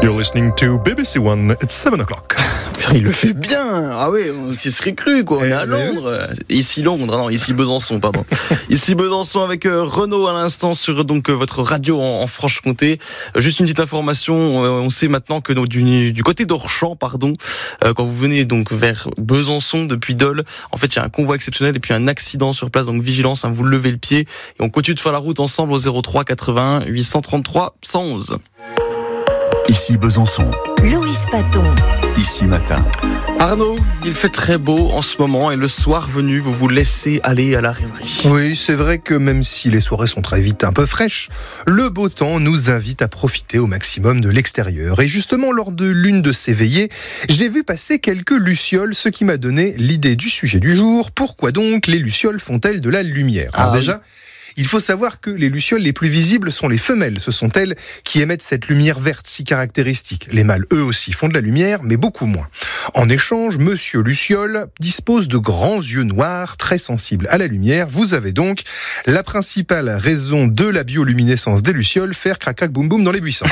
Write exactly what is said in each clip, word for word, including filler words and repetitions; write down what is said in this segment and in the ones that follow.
You're listening to B B C One, it's seven o'clock. Il le fait bien. Ah oui, on s'y serait cru quoi. On est à Londres. Ici Londres, non, ici Besançon, pardon. Ici Besançon avec euh, Renaud à l'instant sur donc euh, votre radio en, en Franche-Comté. Euh, juste une petite information, euh, on sait maintenant que donc, du, du côté d'Orchamps, pardon, euh, quand vous venez donc vers Besançon depuis Dole, en fait il y a un convoi exceptionnel et puis un accident sur place, donc vigilance, hein, vous levez le pied et on continue de faire la route ensemble au zéro trois quatre-vingt-un huit cent trente-trois cent onze. Ici Besançon. Louis Paton. Ici Matin. Arnaud, il fait très beau en ce moment et le soir venu, vous vous laissez aller à la rêverie. Oui, c'est vrai que même si les soirées sont très vite un peu fraîches, le beau temps nous invite à profiter au maximum de l'extérieur. Et justement, lors de l'une de ces veillées, j'ai vu passer quelques lucioles, ce qui m'a donné l'idée du sujet du jour. Pourquoi donc les lucioles font-elles de la lumière ? Alors ah, déjà... Oui. Il faut savoir que les lucioles les plus visibles sont les femelles. Ce sont elles qui émettent cette lumière verte si caractéristique. Les mâles, eux aussi, font de la lumière, mais beaucoup moins. En échange, Monsieur Luciole dispose de grands yeux noirs, très sensibles à la lumière. Vous avez donc la principale raison de la bioluminescence des lucioles, faire crac-crac boum boum dans les buissons.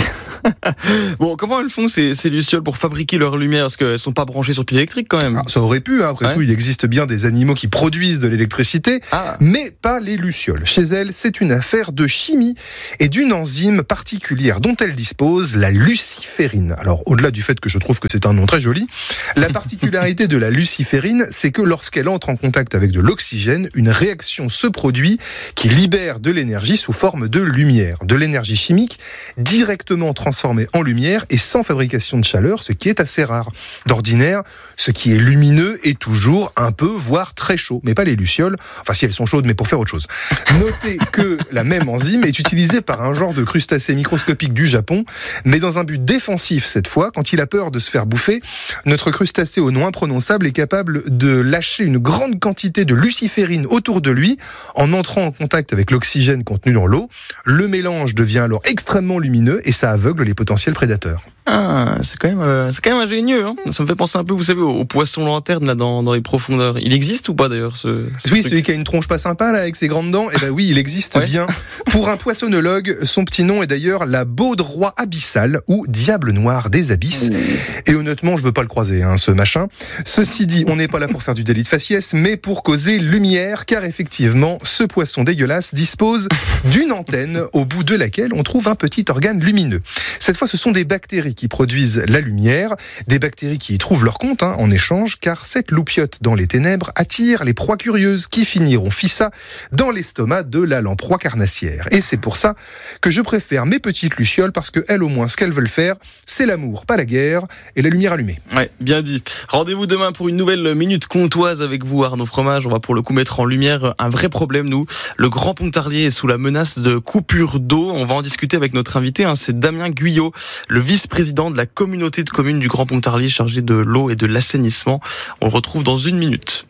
Bon, comment elles font ces, ces lucioles pour fabriquer leur lumière ? Parce qu'elles sont pas branchées sur pile électrique quand même. Ah, ça aurait pu, hein. Après ouais. tout, il existe bien des animaux qui produisent de l'électricité, ah. mais pas les lucioles. Chez elles, c'est une affaire de chimie et d'une enzyme particulière dont elle dispose, la luciférine. Alors, au-delà du fait que je trouve que c'est un nom très joli, la particularité de la luciférine, c'est que lorsqu'elle entre en contact avec de l'oxygène, une réaction se produit qui libère de l'énergie sous forme de lumière. De l'énergie chimique directement transformée en lumière et sans fabrication de chaleur, ce qui est assez rare. D'ordinaire, ce qui est lumineux est toujours un peu, voire très chaud. Mais pas les lucioles, enfin si elles sont chaudes, mais pour faire autre chose. Notez que la même enzyme est utilisée par un genre de crustacé microscopique du Japon, mais dans un but défensif cette fois. Quand il a peur de se faire bouffer, notre crustacé au nom imprononçable est capable de lâcher une grande quantité de luciférine autour de lui en entrant en contact avec l'oxygène contenu dans l'eau. Le mélange devient alors extrêmement lumineux et ça aveugle les potentiels prédateurs. Ah, c'est quand même, euh, c'est quand même ingénieux, hein. Ça me fait penser un peu, vous savez, au, au poisson lanterne là dans, dans les profondeurs. Il existe ou pas d'ailleurs ce, ce Oui, truc. Celui qui a une tronche pas sympa là avec ses grandes dents. Eh ben oui, il existe ouais. bien. Pour un poissonnologue, son petit nom est d'ailleurs la baudroie abyssale ou diable noir des abysses. Mmh. Et honnêtement, je veux pas le croiser, hein, ce machin. Ceci dit, on n'est pas là pour faire du délit de faciès, mais pour causer lumière, car effectivement, ce poisson dégueulasse dispose d'une antenne au bout de laquelle on trouve un petit organe lumineux. Cette fois, ce sont des bactéries qui produisent la lumière, des bactéries qui y trouvent leur compte hein, en échange, car cette loupiote dans les ténèbres attire les proies curieuses qui finiront fissa dans l'estomac de la lamproie carnassière. Et c'est pour ça que je préfère mes petites lucioles, parce qu'elles au moins ce qu'elles veulent faire, c'est l'amour, pas la guerre, et la lumière allumée. Ouais, bien dit. Rendez-vous demain pour une nouvelle Minute Comtoise avec vous Arnaud Fromage. On va pour le coup mettre en lumière un vrai problème, nous. Le Grand Pontarlier est sous la menace de coupure d'eau. On va en discuter avec notre invité, hein, c'est Damien Guyot, le vice-président de la communauté de communes du Grand Pontarlier chargé de l'eau et de l'assainissement. On le retrouve dans une minute.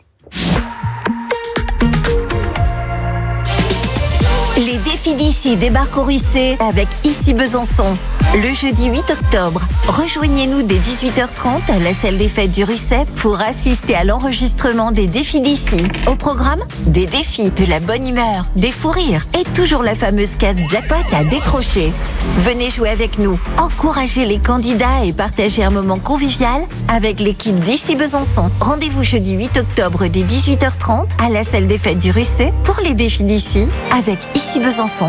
Les défis d'ici débarquent au Ruisset avec Ici Besançon. Le jeudi huit octobre, rejoignez-nous dès dix-huit heures trente à la salle des fêtes du Ruisset pour assister à l'enregistrement des défis d'ici. Au programme, des défis, de la bonne humeur, des fous rires et toujours la fameuse case jackpot à décrocher. Venez jouer avec nous, encouragez les candidats et partagez un moment convivial avec l'équipe d'Ici Besançon. Rendez-vous jeudi huit octobre dès dix-huit heures trente à la salle des fêtes du Ruisset pour les défis d'ici avec Ici Besançon.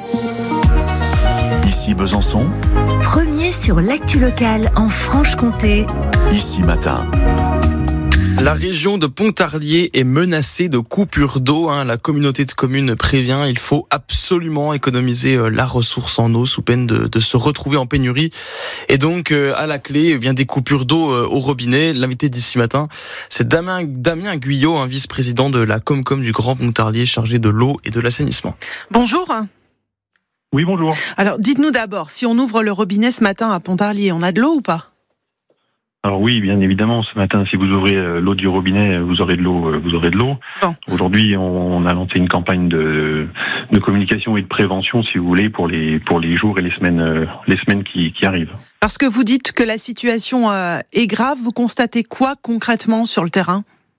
Ici Besançon. Premier sur l'actu locale en Franche-Comté. Ici Matin. La région de Pontarlier est menacée de coupure d'eau. Hein. La communauté de communes prévient, il faut absolument économiser la ressource en eau sous peine de, de se retrouver en pénurie. Et donc, euh, à la clé, eh bien des coupures d'eau euh, au robinet. L'invité d'ici matin, c'est Damien, Damien Guyot, un vice-président de la Comcom du Grand Pontarlier, chargé de l'eau et de l'assainissement. Bonjour. Oui, bonjour. Alors, dites-nous d'abord, si on ouvre le robinet ce matin à Pontarlier, on a de l'eau ou pas ? Alors oui, bien évidemment, ce matin, si vous ouvrez l'eau du robinet, vous aurez de l'eau. Vous aurez de l'eau. Bon. Aujourd'hui, on a lancé une campagne de, de communication et de prévention, si vous voulez, pour les pour les jours et les semaines les semaines qui, qui arrivent. Parce que vous dites que la situation est grave, vous constatez quoi concrètement sur le terrain ?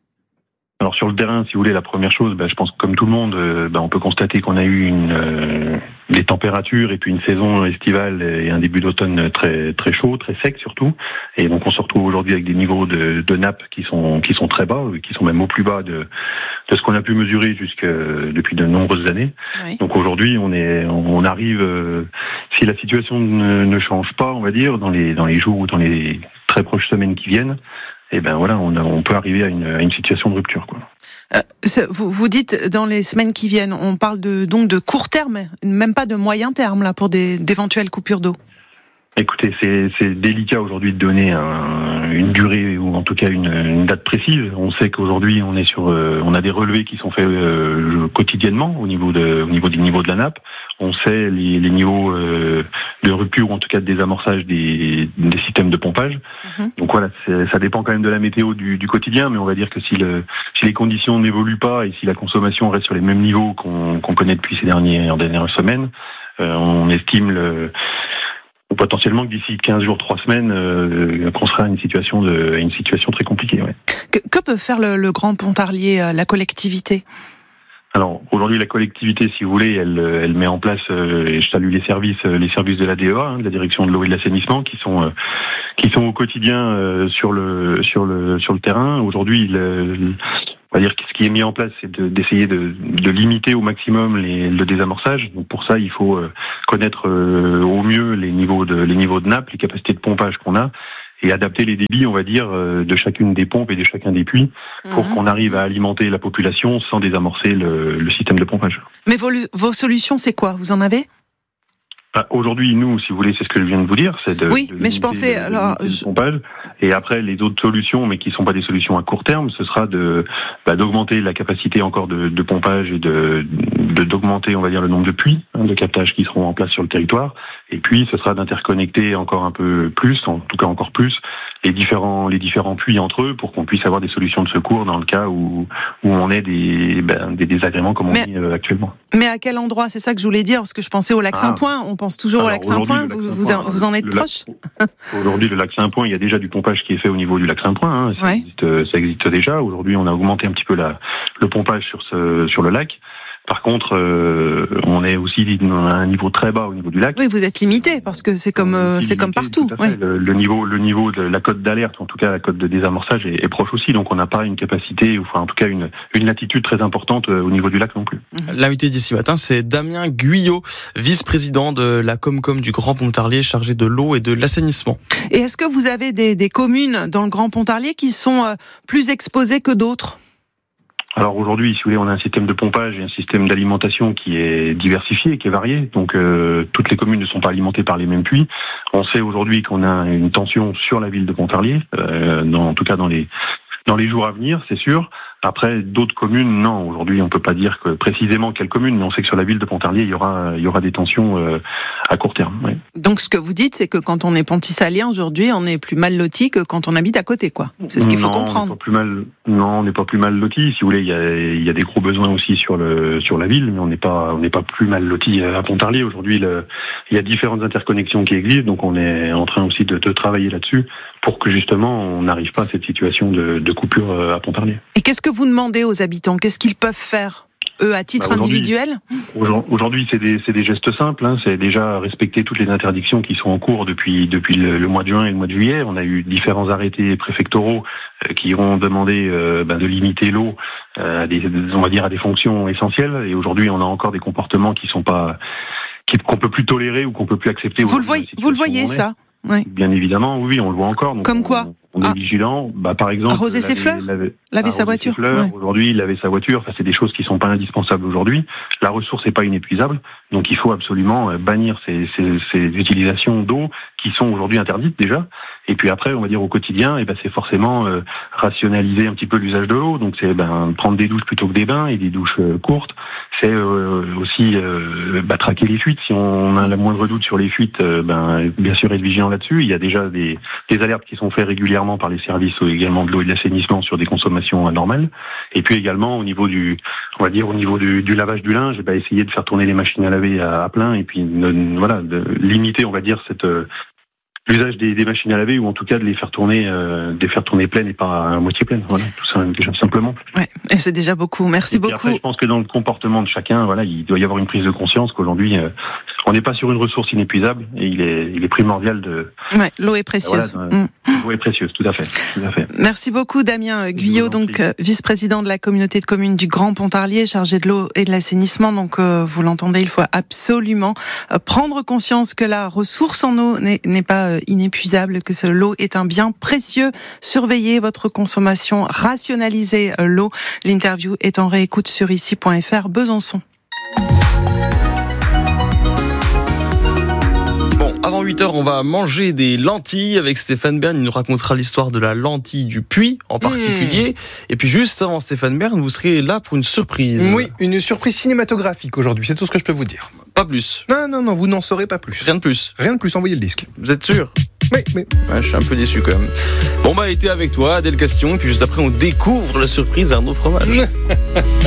Alors sur le terrain, si vous voulez, la première chose, bah, je pense que comme tout le monde, euh, bah, on peut constater qu'on a eu une, euh, des températures et puis une saison estivale et un début d'automne très très chaud, très sec surtout. Et donc on se retrouve aujourd'hui avec des niveaux de, de nappe qui sont qui sont très bas, qui sont même au plus bas de de ce qu'on a pu mesurer jusque depuis de nombreuses années. Oui. Donc aujourd'hui, on est on arrive, euh, si la situation ne, ne change pas, on va dire, dans les dans les jours ou dans les très proches semaines qui viennent. Et ben voilà, on, a, on peut arriver à une, à une situation de rupture, quoi. Euh, vous, vous dites dans les semaines qui viennent, on parle de, donc de court terme, même pas de moyen terme là pour des, d'éventuelles coupures d'eau. Écoutez, c'est, c'est délicat aujourd'hui de donner un, une durée ou en tout cas une, une date précise. On sait qu'aujourd'hui on est sur, euh, on a des relevés qui sont faits euh, quotidiennement au niveau de, au niveau des niveaux de la nappe. On sait les, les niveaux euh, de rupture ou en tout cas de désamorçage des, des systèmes de pompage. Mmh. Donc voilà, c'est, ça dépend quand même de la météo du, du quotidien, mais on va dire que si, le, si les conditions n'évoluent pas et si la consommation reste sur les mêmes niveaux qu'on, qu'on connaît depuis ces dernières, dernières semaines, euh, on estime le potentiellement que d'ici quinze jours, trois semaines, euh, qu'on sera à une situation de, à une situation très compliquée. Ouais. Que, que peut faire le, le Grand Pontarlier, la collectivité ? Alors aujourd'hui, la collectivité, si vous voulez, elle, elle met en place, euh, et je salue les services, les services de la D E A, hein, de la direction de l'eau et de l'assainissement, qui sont, euh, qui sont au quotidien euh, sur le, sur le, sur le terrain. Aujourd'hui, le, le, on va dire que ce qui est mis en place, c'est de, d'essayer de, de limiter au maximum les, le désamorçage. Donc pour ça, il faut euh, connaître euh, au mieux les niveaux de, les niveaux de nappe, les capacités de pompage qu'on a, et adapter les débits, on va dire, euh, de chacune des pompes et de chacun des puits, pour mmh. qu'on arrive à alimenter la population sans désamorcer le, le système de pompage. Mais vos, vos solutions, c'est quoi ? Vous en avez ? Bah, aujourd'hui, nous, si vous voulez, c'est ce que je viens de vous dire, c'est de, oui, de mais je pensais le, alors le je... pompage. Et après, les autres solutions, mais qui ne sont pas des solutions à court terme, ce sera de bah, d'augmenter la capacité encore de, de pompage et de, de d'augmenter, on va dire, le nombre de puits hein, de captage qui seront en place sur le territoire. Et puis, ce sera d'interconnecter encore un peu plus, en tout cas encore plus, les différents les différents puits entre eux, pour qu'on puisse avoir des solutions de secours dans le cas où où on ait des ben, des désagréments comme on mais, dit euh, actuellement. Mais à quel endroit ? C'est ça que je voulais dire, parce que je pensais au lac ah. Saint-Point. On pense toujours Alors, au lac Saint-Point. Vous, vous, Saint-Point, vous en êtes proche ? Lac, aujourd'hui, le lac Saint-Point, il y a déjà du pompage qui est fait au niveau du lac Saint-Point. Hein, ça, ouais. existe, ça existe déjà. Aujourd'hui, on a augmenté un petit peu la, le pompage sur ce sur le lac. Par contre, euh, on est aussi à un niveau très bas au niveau du lac. Oui, vous êtes limité parce que c'est comme euh, c'est limité, comme partout. Ouais. Le, le niveau, le niveau de la cote d'alerte, en tout cas la cote de désamorçage, est, est proche aussi. Donc, on n'a pas une capacité, enfin en tout cas une une latitude très importante au niveau du lac non plus. L'invité d'ici matin, c'est Damien Guyot, vice-président de la Comcom du Grand Pontarlier, chargé de l'eau et de l'assainissement. Et est-ce que vous avez des, des communes dans le Grand Pontarlier qui sont euh, plus exposées que d'autres ? Alors aujourd'hui, si vous voulez, on a un système de pompage et un système d'alimentation qui est diversifié, qui est varié. Donc euh, toutes les communes ne sont pas alimentées par les mêmes puits. On sait aujourd'hui qu'on a une tension sur la ville de Pontarlier, euh, dans, en tout cas dans les dans les jours à venir, c'est sûr. Après, d'autres communes, non. Aujourd'hui, on peut pas dire que précisément quelle commune, mais on sait que sur la ville de Pontarlier, il y aura, il y aura des tensions euh, à court terme. Oui. Donc, ce que vous dites, c'est que quand on est pontisalien aujourd'hui, on est plus mal loti que quand on habite à côté, quoi. C'est ce qu'il faut non, comprendre. On n'est pas plus mal, non, on n'est pas plus mal loti. Si vous voulez, il y a, il y a des gros besoins aussi sur le, sur la ville, mais on n'est pas, on n'est pas plus mal loti à Pontarlier. Aujourd'hui, le, il y a différentes interconnexions qui existent, donc on est en train aussi de, de travailler là-dessus pour que justement, on n'arrive pas à cette situation de, de coupure à Pontarlier. Et qu'est-ce que vous demandez aux habitants ? Qu'est-ce qu'ils peuvent faire, eux, à titre bah individuel ? Aujourd'hui, c'est des, c'est des gestes simples. Hein. C'est déjà respecter toutes les interdictions qui sont en cours depuis, depuis le, le mois de juin et le mois de juillet. On a eu différents arrêtés préfectoraux euh, qui ont demandé euh, ben, de limiter l'eau euh, à des, on va dire, à des fonctions essentielles. Et aujourd'hui, on a encore des comportements qui sont pas, qui, qu'on peut plus tolérer ou qu'on peut plus accepter. Vous le voyez, vous le voyez ça ? Oui. Bien évidemment, oui, on le voit encore. Donc Comme on, quoi On est ah. vigilant. Bah, par exemple, arroser ses fleurs, laver, laver sa voiture. Fleurs, ouais. Aujourd'hui, laver sa voiture, enfin, c'est des choses qui sont pas indispensables aujourd'hui. La ressource n'est pas inépuisable, donc il faut absolument bannir ces, ces, ces utilisations d'eau qui sont aujourd'hui interdites déjà. Et puis après, on va dire au quotidien, et ben c'est forcément euh, rationaliser un petit peu l'usage de l'eau. Donc c'est ben prendre des douches plutôt que des bains et des douches euh, courtes. C'est euh, aussi euh, bah, traquer les fuites. Si on a la moindre doute sur les fuites, euh, ben bien sûr être vigilant là-dessus. Il y a déjà des, des alertes qui sont faites régulièrement par les services également de l'eau et de l'assainissement sur des consommations anormales. Et puis également au niveau du, on va dire au niveau du, du lavage du linge, ben, essayer de faire tourner les machines à laver à, à plein et puis ne, voilà, de limiter, on va dire cette l'usage des, des machines à laver, ou en tout cas de les faire tourner, euh, de les faire tourner pleines et pas à moitié pleines. Voilà, tout ça déjà simplement. Ouais, et c'est déjà beaucoup. Merci et puis beaucoup. Après, je pense que dans le comportement de chacun, voilà, il doit y avoir une prise de conscience qu'aujourd'hui, euh, on n'est pas sur une ressource inépuisable et il est, il est primordial de. Ouais, l'eau est précieuse. Voilà, de, mmh. L'eau est précieuse, tout à fait, tout à fait. Merci beaucoup, Damien Guyot, donc euh, vice-président de la communauté de communes du Grand Pontarlier, chargé de l'eau et de l'assainissement. Donc, euh, vous l'entendez, il faut absolument euh, prendre conscience que la ressource en eau n'est, n'est pas euh, inépuisable, que ce, l'eau est un bien précieux. Surveillez votre consommation, rationalisez euh, l'eau. L'interview est en réécoute sur ici point f r. Besançon. Avant huit heures, on va manger des lentilles avec Stéphane Bern. Il nous racontera l'histoire de la lentille du Puy en particulier. Mmh. Et puis juste avant Stéphane Bern, vous serez là pour une surprise. Oui, une surprise cinématographique aujourd'hui. C'est tout ce que je peux vous dire. Pas plus. Non, non, non, vous n'en saurez pas plus. Rien de plus. Rien de plus, envoyez le disque. Vous êtes sûr ? Oui, mais... Ouais, je suis un peu déçu quand même. Bon bah, été avec toi, Adèle Castion. Et puis juste après, on découvre la surprise Arnaud Fromage.